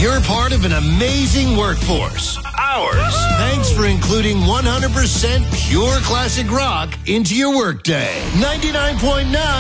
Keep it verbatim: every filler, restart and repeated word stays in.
You're part of an amazing workforce. Ours. Thanks for including one hundred percent pure classic rock into your workday. ninety-nine point nine